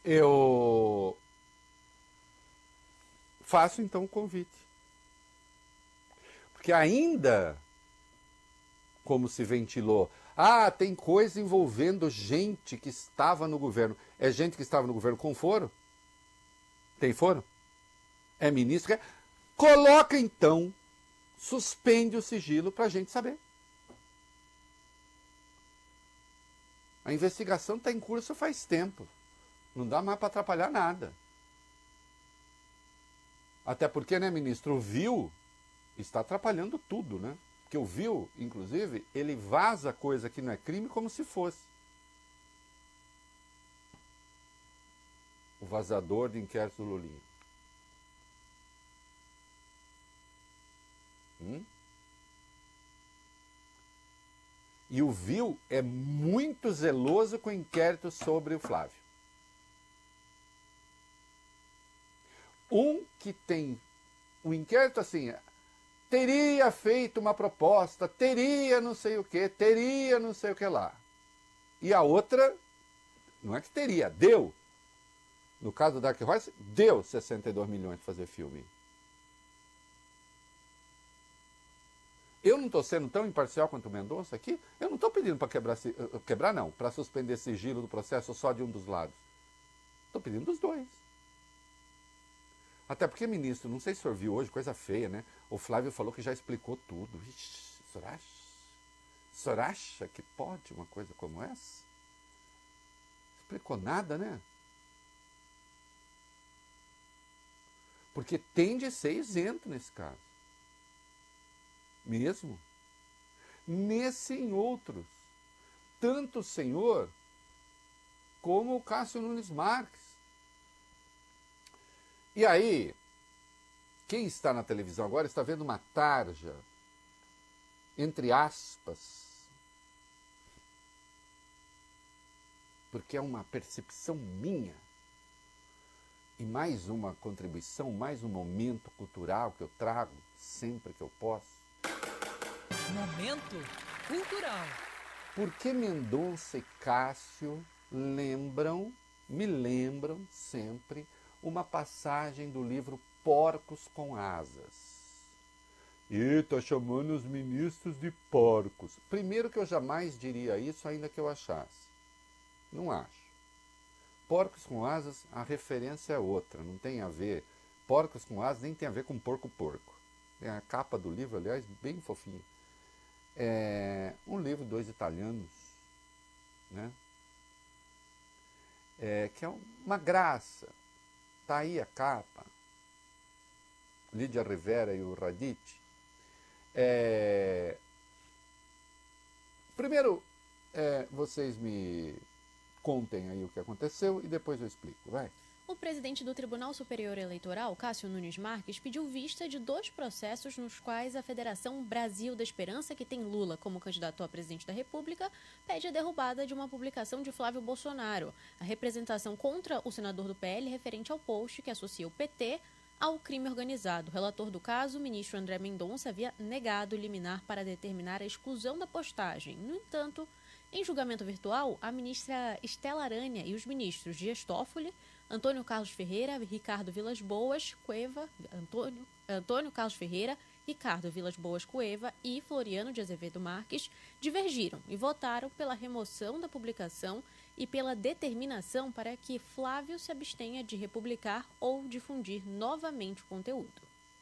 Eu faço então o convite. Porque ainda, como se ventilou, tem coisa envolvendo gente que estava no governo. É gente que estava no governo com foro? Tem foro? É ministro? Coloca então, suspende o sigilo para a gente saber. A investigação está em curso faz tempo. Não dá mais para atrapalhar nada. Até porque, né, ministro, o viu está atrapalhando tudo, né? Porque o viu, inclusive, ele vaza coisa que não é crime como se fosse. O vazador de inquérito do Lulinha. E o viu é muito zeloso com o inquérito sobre o Flávio. Um que tem um inquérito assim, teria feito uma proposta, teria não sei o que, teria não sei o que lá. E a outra, não é que teria, deu. No caso do Dark Horse, deu 62 milhões para fazer filme. Eu não estou sendo tão imparcial quanto o Mendonça aqui. Eu não estou pedindo para quebrar não, para suspender sigilo do processo só de um dos lados. Estou pedindo dos dois. Até porque, ministro, não sei se o senhor viu hoje, coisa feia, né? O Flávio falou que já explicou tudo. Ixi, o senhor acha que pode uma coisa como essa? Explicou nada, né? Porque tem de ser isento nesse caso. Mesmo. Nesse e em outros. Tanto o senhor como o Cássio Nunes Marques. E aí, quem está na televisão agora está vendo uma tarja, entre aspas, porque é uma percepção minha, e mais uma contribuição, mais um momento cultural que eu trago sempre que eu posso. Momento cultural. Por que Mendonça e Cássio me lembram sempre uma passagem do livro Porcos com Asas? E tá chamando os ministros de porcos. Primeiro que eu jamais diria isso, ainda que eu achasse. Não acho. Porcos com asas, a referência é outra, não tem a ver. Porcos com asas nem tem a ver com porco. É a capa do livro, aliás, bem fofinho. É um livro de 2 italianos, né? Que é uma graça. Tá aí a capa. Lídia Rivera e o Radice. Primeiro, vocês me contem aí o que aconteceu e depois eu explico, vai. O presidente do Tribunal Superior Eleitoral, Cássio Nunes Marques, pediu vista de 2 processos nos quais a Federação Brasil da Esperança, que tem Lula como candidato a presidente da República, pede a derrubada de uma publicação de Flávio Bolsonaro, a representação contra o senador do PL referente ao post que associa o PT ao crime organizado. O relator do caso, o ministro André Mendonça, havia negado liminar para determinar a exclusão da postagem. No entanto, em julgamento virtual, a ministra Estela Aranha e os ministros Dias Toffoli, Antônio Carlos Ferreira, Ricardo Vilas Boas Cueva, Antônio Carlos Ferreira, Ricardo Vilas Boas Cueva e Floriano de Azevedo Marques divergiram e votaram pela remoção da publicação e pela determinação para que Flávio se abstenha de republicar ou difundir novamente o conteúdo.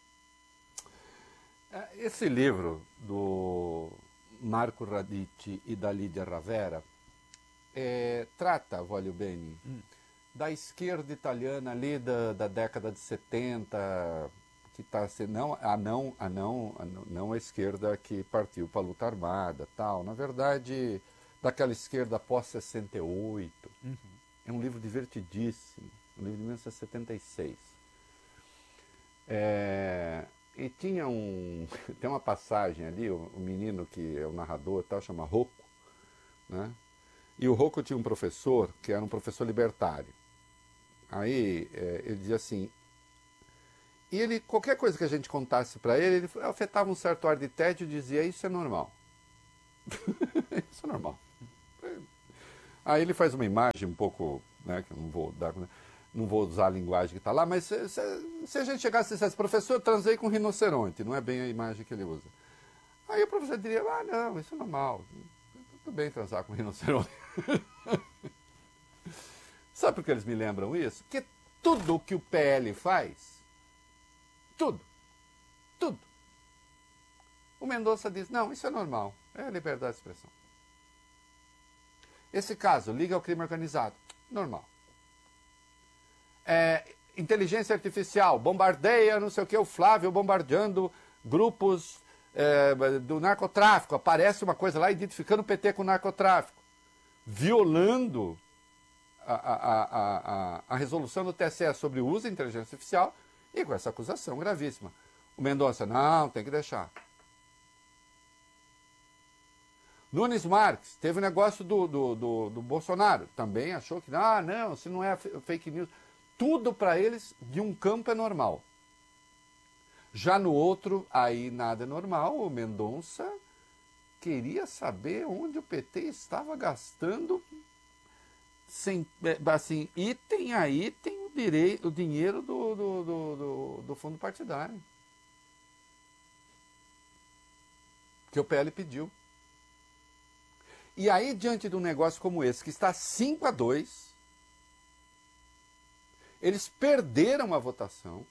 Esse livro do Marco Radice e da Lídia Ravera trata, voglio bene, da esquerda italiana ali da década de 70, que está não a esquerda que partiu para a luta armada, tal. Na verdade, daquela esquerda pós-68. É um livro divertidíssimo, um livro de 1976. E tinha tem uma passagem ali, o menino que é o narrador, tal, chama Rocco, né? E o Rocco tinha um professor que era um professor libertário. Aí ele dizia assim, e ele, qualquer coisa que a gente contasse para ele afetava um certo ar de tédio e dizia, isso é normal. Isso é normal. Aí ele faz uma imagem um pouco, né, que eu não vou usar a linguagem que está lá, mas se a gente chegasse e dissesse, professor, transei com um rinoceronte, não é bem a imagem que ele usa. Aí o professor diria, não, isso é normal, tudo bem transar com um rinoceronte. Sabe por que eles me lembram isso? Porque tudo o que o PL faz, tudo, o Mendonça diz, não, isso é normal, é liberdade de expressão. Esse caso, liga ao crime organizado, normal. Inteligência artificial, bombardeia, não sei o que, o Flávio bombardeando grupos do narcotráfico. Aparece uma coisa lá identificando o PT com o narcotráfico, violando a resolução do TSE sobre o uso da inteligência artificial e com essa acusação gravíssima. O Mendonça, não, tem que deixar. Nunes Marques, teve o negócio do Bolsonaro, também achou que, não, se não é fake news. Tudo para eles de um campo é normal. Já no outro, aí nada é normal. O Mendonça queria saber onde o PT estava gastando, assim, item a item, o dinheiro do fundo partidário. Que o PL pediu. E aí, diante de um negócio como esse, que está 5-2, eles perderam a votação,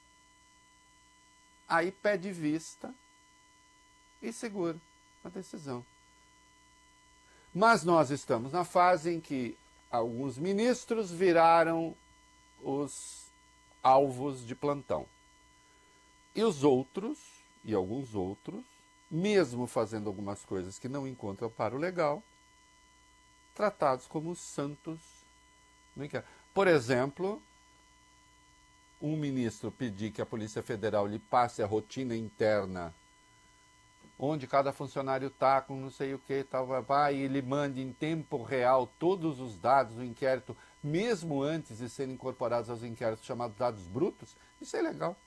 aí pede vista e segura a decisão. Mas nós estamos na fase em que alguns ministros viraram os alvos de plantão. E os outros, e alguns outros, mesmo fazendo algumas coisas que não encontram amparo legal, tratados como santos no inquérito. Por exemplo, um ministro pedir que a Polícia Federal lhe passe a rotina interna, onde cada funcionário está com não sei o que, tal, e ele mande em tempo real todos os dados do inquérito, mesmo antes de serem incorporados aos inquéritos chamados dados brutos, isso é legal.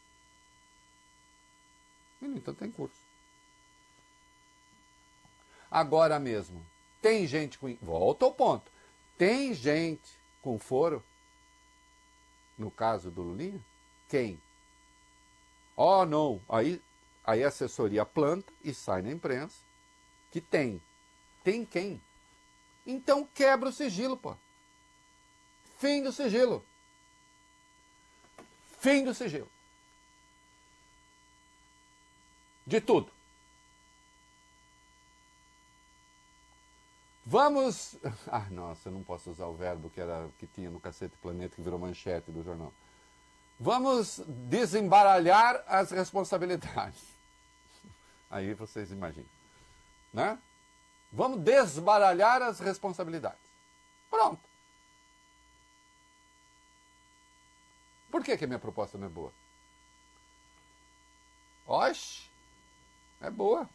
E, no entanto, tem curso. Agora mesmo, tem gente com... Volta ao ponto. Tem gente com foro? No caso do Lulinha? Quem? Não. Aí a assessoria planta e sai na imprensa que tem. Tem quem? Então quebra o sigilo, pô. Fim do sigilo. Fim do sigilo. De tudo. Vamos... nossa, eu não posso usar o verbo que tinha no Cacete Planeta, que virou manchete do jornal. Vamos desembaralhar as responsabilidades. Aí vocês imaginam, né? Vamos desbaralhar as responsabilidades. Pronto. Por que a minha proposta não é boa? Oxe, é boa.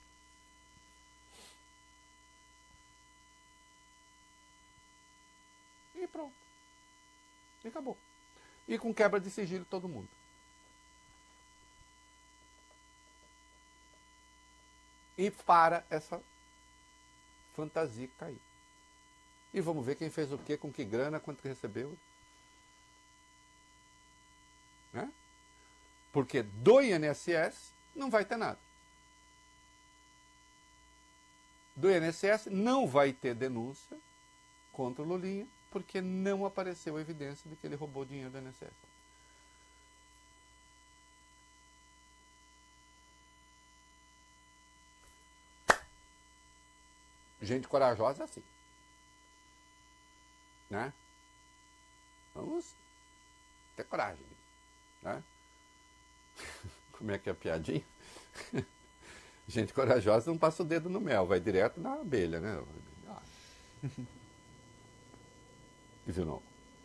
E pronto. E acabou. E com quebra de sigilo todo mundo. E para essa fantasia cair. E vamos ver quem fez o quê, com que grana, quanto que recebeu. Né? Porque do INSS não vai ter nada. Do INSS não vai ter denúncia contra o Lulinha, porque não apareceu evidência de que ele roubou dinheiro do INSS. Gente corajosa é assim. Né? Vamos ter coragem. Né? Como é que é a piadinha? Gente corajosa não passa o dedo no mel, vai direto na abelha, né? Viu não?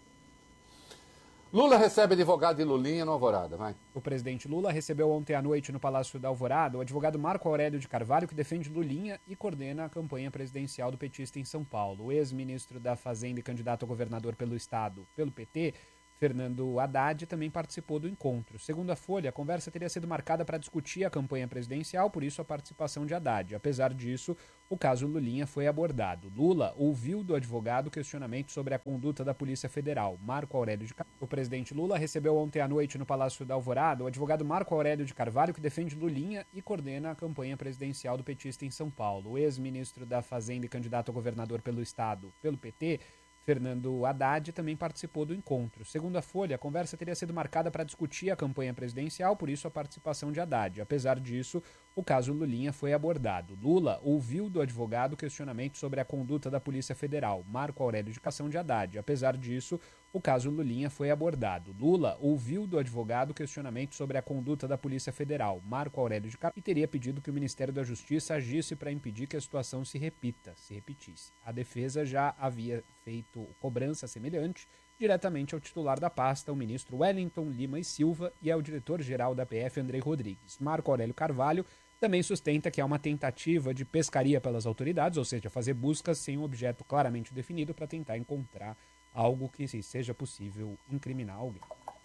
Lula recebe advogado de Lulinha no Alvorada, vai. O presidente Lula recebeu ontem à noite no Palácio da Alvorada o advogado Marco Aurélio de Carvalho, que defende Lulinha e coordena a campanha presidencial do petista em São Paulo. O ex-ministro da Fazenda e candidato a governador pelo Estado pelo PT Fernando Haddad também participou do encontro. Segundo a Folha, a conversa teria sido marcada para discutir a campanha presidencial, por isso a participação de Haddad. Apesar disso, o caso Lulinha foi abordado. Lula ouviu do advogado questionamento sobre a conduta da Polícia Federal. Marco Aurélio de Carvalho. O presidente Lula recebeu ontem à noite no Palácio da Alvorada o advogado Marco Aurélio de Carvalho, que defende Lulinha e coordena a campanha presidencial do petista em São Paulo. O ex-ministro da Fazenda e candidato a governador pelo Estado pelo PT, Fernando Haddad, também participou do encontro. Segundo a Folha, a conversa teria sido marcada para discutir a campanha presidencial, por isso a participação de Haddad. Apesar disso, o caso Lulinha foi abordado. Lula ouviu do advogado questionamento sobre a conduta da Polícia Federal. Marco Aurélio de Cação de Haddad. Apesar disso, o caso Lulinha foi abordado. Lula ouviu do advogado questionamento sobre a conduta da Polícia Federal. Marco Aurélio de Cação, e teria pedido que o Ministério da Justiça agisse para impedir que a situação se repetisse. A defesa já havia feito cobrança semelhante diretamente ao titular da pasta, o ministro Wellington Lima e Silva, e ao diretor-geral da PF, Andrei Rodrigues. Marco Aurélio Carvalho também sustenta que há uma tentativa de pescaria pelas autoridades, ou seja, fazer buscas sem um objeto claramente definido para tentar encontrar algo que seja possível incriminar alguém.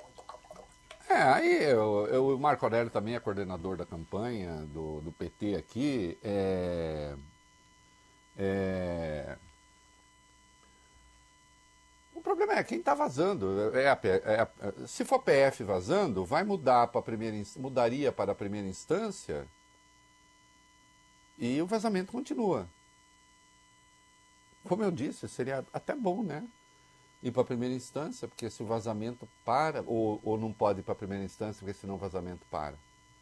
Aí o Marco Aurélio também é coordenador da campanha do PT aqui. O problema é quem está vazando. Se for PF vazando, vai mudar mudaria para a primeira instância e o vazamento continua. Como eu disse, seria até bom, né? Ir para a primeira instância, porque se o vazamento para, ou não pode ir para a primeira instância, porque senão o vazamento para.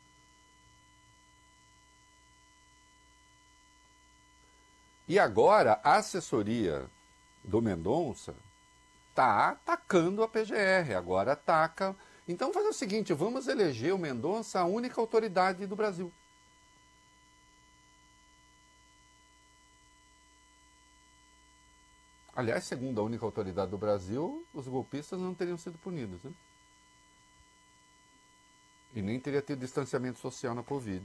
E agora a assessoria do Mendonça está atacando a PGR, agora ataca. Então vamos fazer o seguinte, vamos eleger o Mendonça a única autoridade do Brasil. Aliás, segundo a única autoridade do Brasil, os golpistas não teriam sido punidos, né? E nem teria tido distanciamento social na Covid.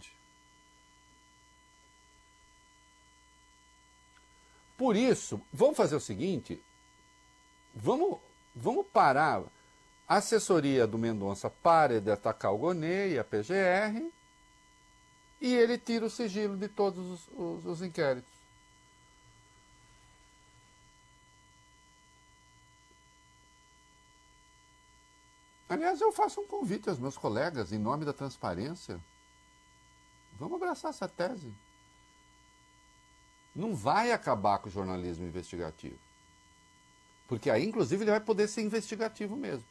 Por isso, vamos fazer o seguinte, vamos parar. A assessoria do Mendonça para de atacar o Gonê e a PGR e ele tira o sigilo de todos os inquéritos. Aliás, eu faço um convite aos meus colegas, em nome da transparência. Vamos abraçar essa tese. Não vai acabar com o jornalismo investigativo. Porque aí, inclusive, ele vai poder ser investigativo mesmo.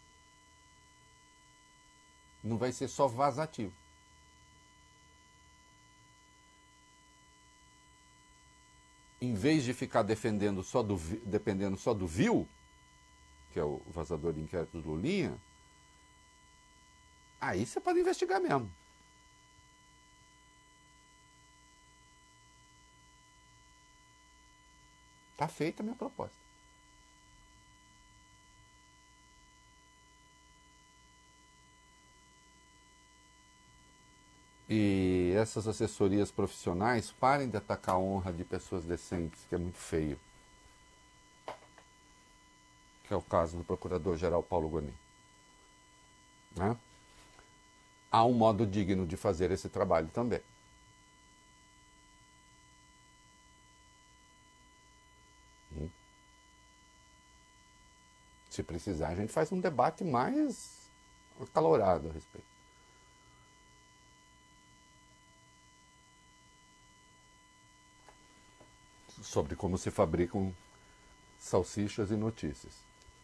Não vai ser só vazativo. Em vez de ficar dependendo só do vil, que é o vazador de inquérito do Lulinha, aí você pode investigar mesmo. Está feita a minha proposta. E essas assessorias profissionais parem de atacar a honra de pessoas decentes, que é muito feio. Que é o caso do procurador-geral Paulo Gonet. Né? Há um modo digno de fazer esse trabalho também. Se precisar, a gente faz um debate mais acalorado a respeito. Sobre como se fabricam salsichas e notícias.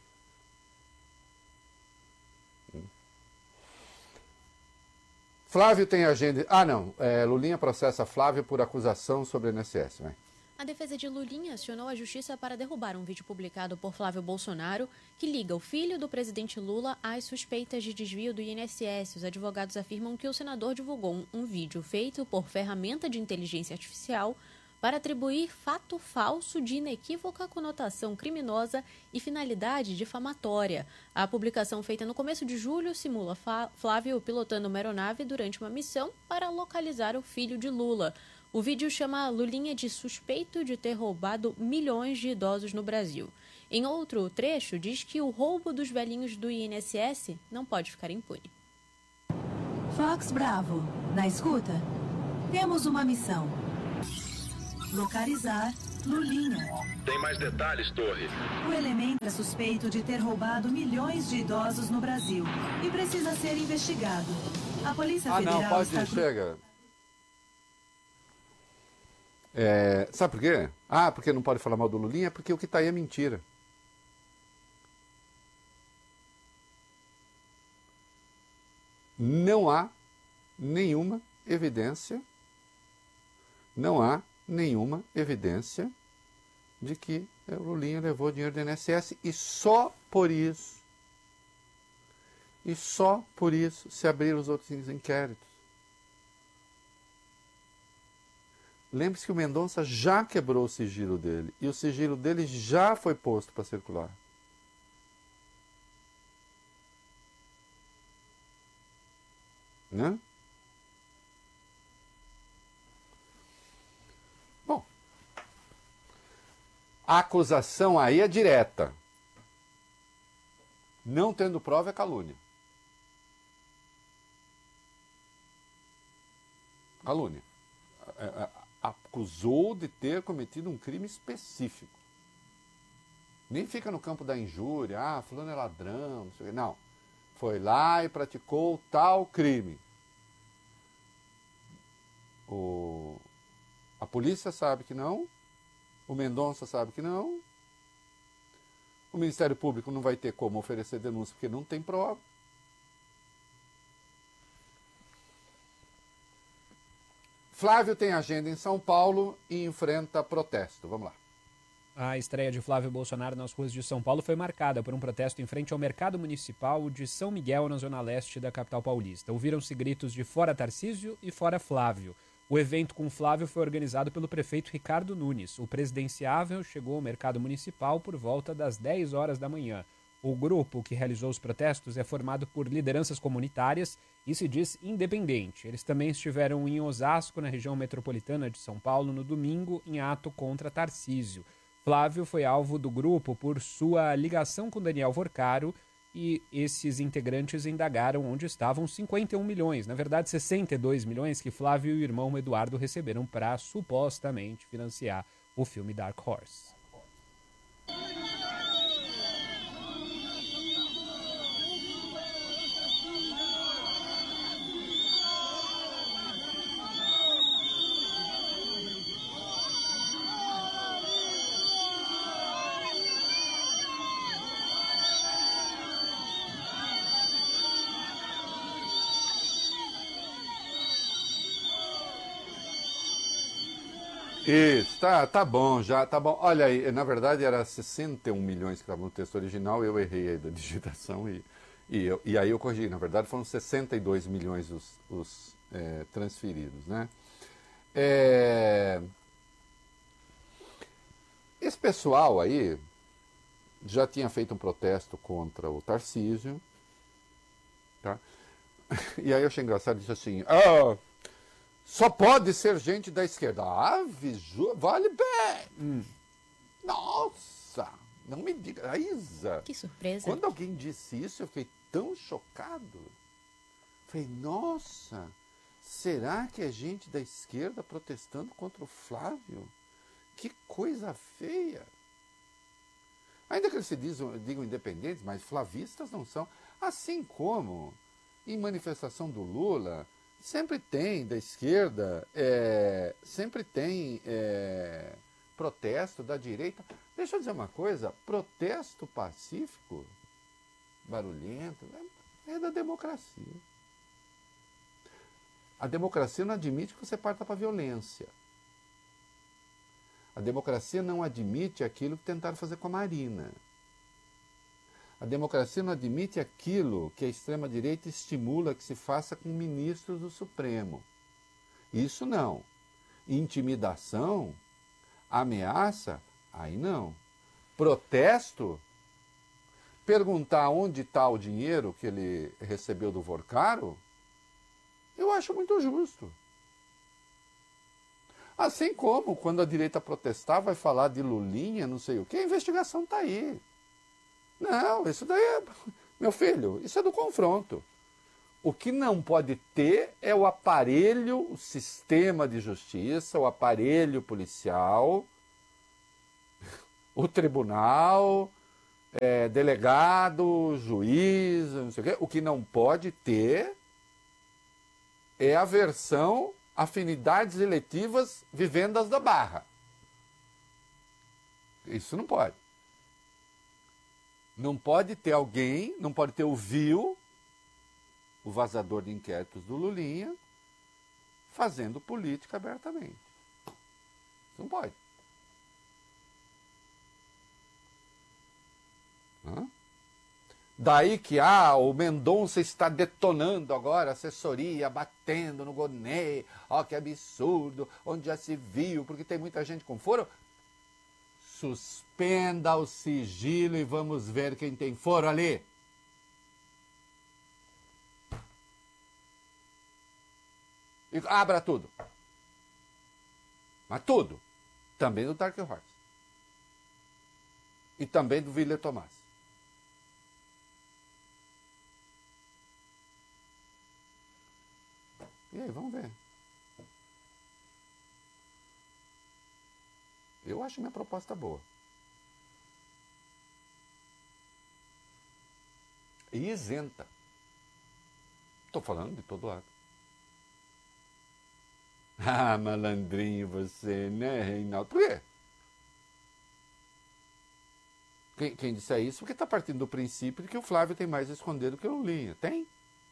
Flávio tem agenda... Lulinha processa Flávio por acusação sobre INSS, né? A defesa de Lulinha acionou a justiça para derrubar um vídeo publicado por Flávio Bolsonaro que liga o filho do presidente Lula às suspeitas de desvio do INSS. Os advogados afirmam que o senador divulgou um vídeo feito por ferramenta de inteligência artificial para atribuir fato falso de inequívoca conotação criminosa e finalidade difamatória. A publicação feita no começo de julho simula Flávio pilotando uma aeronave durante uma missão para localizar o filho de Lula. O vídeo chama Lulinha de suspeito de ter roubado milhões de idosos no Brasil. Em outro trecho, diz que o roubo dos velhinhos do INSS não pode ficar impune. Fox Bravo, na escuta? Temos uma missão. Localizar Lulinha. Tem mais detalhes, Torre? O elemento é suspeito de ter roubado milhões de idosos no Brasil e precisa ser investigado. A Polícia Federal não, pode, chega. Sabe por quê? Porque não pode falar mal do Lulinha, porque o que está aí é mentira. Não há nenhuma evidência, de que o Lulinha levou dinheiro do INSS e só por isso se abriram os outros inquéritos. Lembre-se que o Mendonça já quebrou o sigilo dele e o sigilo dele já foi posto para circular. Né? Bom, a acusação aí é direta. Não tendo prova é calúnia. Calúnia. Acusou de ter cometido um crime específico. Nem fica no campo da injúria, fulano é ladrão, não sei o quê. Não. Foi lá e praticou tal crime. A polícia sabe que não, o Mendonça sabe que não, o Ministério Público não vai ter como oferecer denúncia porque não tem prova. Flávio tem agenda em São Paulo e enfrenta protesto. Vamos lá. A estreia de Flávio Bolsonaro nas ruas de São Paulo foi marcada por um protesto em frente ao Mercado Municipal de São Miguel, na zona leste da capital paulista. Ouviram-se gritos de fora Tarcísio e fora Flávio. O evento com Flávio foi organizado pelo prefeito Ricardo Nunes. O presidenciável chegou ao Mercado Municipal por volta das 10 horas da manhã. O grupo que realizou os protestos é formado por lideranças comunitárias e se diz independente. Eles também estiveram em Osasco, na região metropolitana de São Paulo, no domingo, em ato contra Tarcísio. Flávio foi alvo do grupo por sua ligação com Daniel Vorcaro e esses integrantes indagaram onde estavam 51 milhões, na verdade 62 milhões, que Flávio e o irmão Eduardo receberam para supostamente financiar o filme Dark Horse. Isso, tá bom já, tá bom. Olha aí, na verdade era 61 milhões que estavam no texto original, eu errei aí da digitação e aí eu corrigi. Na verdade foram 62 milhões os transferidos, né? Esse pessoal aí já tinha feito um protesto contra o Tarcísio, tá? E aí eu achei engraçado, disse assim, só pode ser gente da esquerda. Vale bem. Nossa, não me diga. Isa, que surpresa. Quando alguém disse isso, eu fiquei tão chocado. Falei, nossa, será que é gente da esquerda protestando contra o Flávio? Que coisa feia. Ainda que eles se digam independentes, mas flavistas não são. Assim como em manifestação do Lula, sempre tem da esquerda, sempre tem protesto da direita. Deixa eu dizer uma coisa, protesto pacífico, barulhento, é da democracia. A democracia não admite que você parta para a violência. A democracia não admite aquilo que tentaram fazer com a Marina. A democracia não admite aquilo que a extrema-direita estimula que se faça com ministros do Supremo. Isso não. Intimidação, ameaça, aí não. Protesto, perguntar onde está o dinheiro que ele recebeu do Vorcaro, eu acho muito justo. Assim como, quando a direita protestar, vai falar de Lulinha, não sei o quê, a investigação está aí. Não, isso daí é... Meu filho, isso é do confronto. O que não pode ter é o aparelho, o sistema de justiça, o aparelho policial, o tribunal, delegado, juiz, não sei o quê. O que não pode ter é a versão afinidades eletivas vivendas da Barra. Isso não pode. Não pode ter alguém, não pode ter o vil, o vazador de inquéritos do Lulinha, fazendo política abertamente. Isso não pode. Daí que o Mendonça está detonando agora, a assessoria, batendo no Gonê, que absurdo, onde já se viu, porque tem muita gente com foro. Suspenda o sigilo e vamos ver quem tem foro ali. E abra tudo. Mas tudo. Também do Dark Horse. E também do Willer Tomás. E aí, vamos ver. Eu acho minha proposta boa. E isenta. Estou falando de todo lado. Ah, malandrinho você, né, Reinaldo? Por quê? Quem disser isso, porque está partindo do princípio de que o Flávio tem mais a esconder do que o Lulinha. Tem?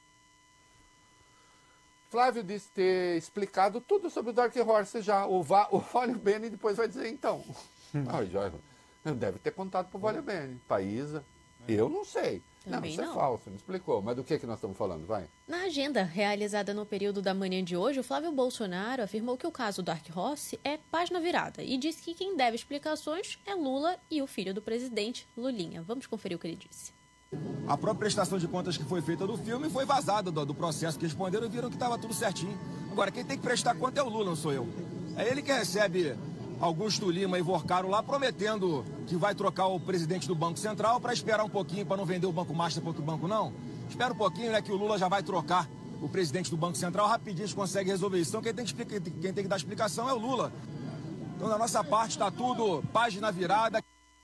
Flávio disse ter explicado tudo sobre o Dark Horse já. O Vólio Bene depois vai dizer então. Deve ter contado para o Vólio Bene. Paísa. Eu não sei. Também isso não. É falso, não explicou. Mas do que nós estamos falando? Vai. Na agenda realizada no período da manhã de hoje, o Flávio Bolsonaro afirmou que o caso Dark Horse é página virada e disse que quem deve explicações é Lula e o filho do presidente, Lulinha. Vamos conferir o que ele disse. A própria prestação de contas que foi feita do filme foi vazada do processo que responderam e viram que estava tudo certinho. Agora, quem tem que prestar conta é o Lula, não sou eu. É ele que recebe Augusto Lima e Vorcaro lá prometendo que vai trocar o presidente do Banco Central para esperar um pouquinho, para não vender o Banco Master para outro banco, não. Espera um pouquinho, né, que o Lula já vai trocar o presidente do Banco Central, rapidinho a gente consegue resolver isso. Então quem tem que dar explicação é o Lula. Então da nossa parte está tudo página virada.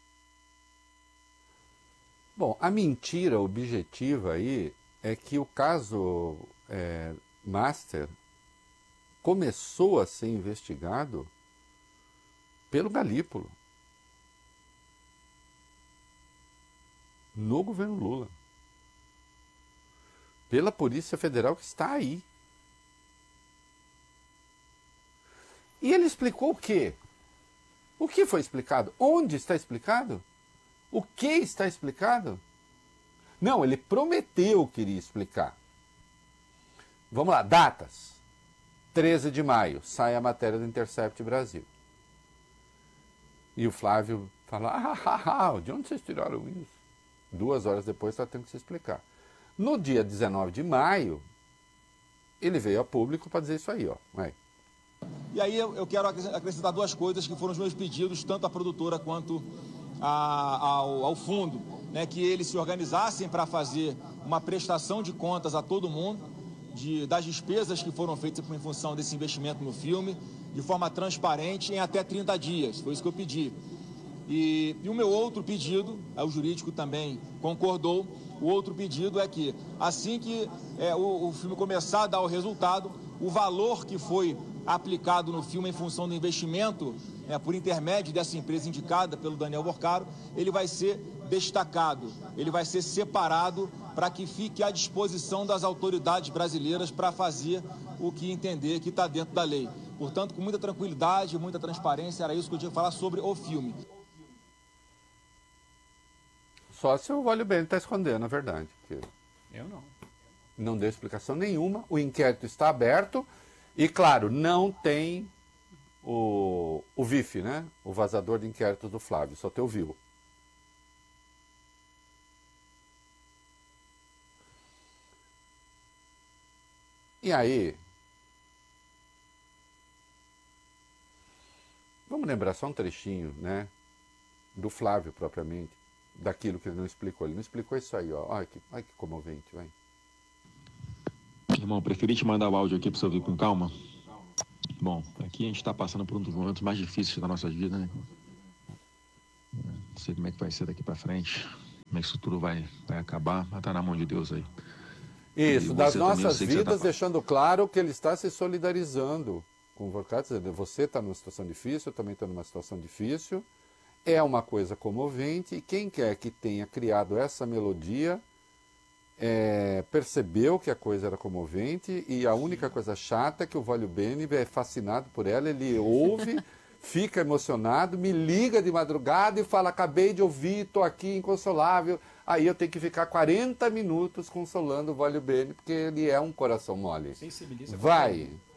Bom, a mentira objetiva aí é que o caso Master começou a ser investigado pelo Galípolo, no governo Lula, pela Polícia Federal que está aí. E ele explicou o quê? O que foi explicado? Onde está explicado? O que está explicado? Não, ele prometeu que iria explicar. Vamos lá, datas. 13 de maio, sai a matéria do Intercept Brasil. E o Flávio fala, de onde vocês tiraram isso? 2 horas depois está tendo que se explicar. No dia 19 de maio, ele veio a público para dizer isso aí, ó. Vai. E aí eu quero acrescentar 2 coisas que foram os meus pedidos, tanto à produtora quanto ao fundo, né, que eles se organizassem para fazer uma prestação de contas a todo mundo das despesas que foram feitas em função desse investimento no filme, de forma transparente em até 30 dias. Foi isso que eu pedi. E o meu outro pedido, o jurídico também concordou, o outro pedido é que assim que o filme começar a dar o resultado, o valor que foi aplicado no filme em função do investimento, por intermédio dessa empresa indicada pelo Daniel Vorcaro, ele vai ser destacado, ele vai ser separado para que fique à disposição das autoridades brasileiras para fazer o que entender que está dentro da lei. Portanto, com muita tranquilidade, muita transparência, era isso que eu tinha que falar sobre o filme. Só se o Vólio Bene está escondendo, na verdade. Porque Eu não. não deu explicação nenhuma, o inquérito está aberto e, claro, não tem o VIF, né? O vazador de inquéritos do Flávio, só tem o VIL. E aí, Vamos lembrar só um trechinho, né? Do Flávio, propriamente, daquilo que ele não explicou. Ele não explicou isso aí, ó. Olha que comovente, vai. Irmão, preferi te mandar o áudio aqui para você ouvir com calma. Bom, aqui a gente está passando por um dos momentos mais difíceis da nossa vida, né? Não sei como é que vai ser daqui para frente, como é que isso tudo vai acabar, mas tá na mão de Deus aí. Isso, das nossas vidas, tá... deixando claro que ele está se solidarizando com você está numa situação difícil, eu também estou numa situação difícil, é uma coisa comovente, e quem quer que tenha criado essa melodia percebeu que a coisa era comovente, e a única coisa chata é que o Vólio Bene é fascinado por ela, ele ouve, fica emocionado, me liga de madrugada e fala, acabei de ouvir, estou aqui inconsolável. Aí eu tenho que ficar 40 minutos consolando o Vólio Bene, porque ele é um coração mole. Sensibiliza. Vai!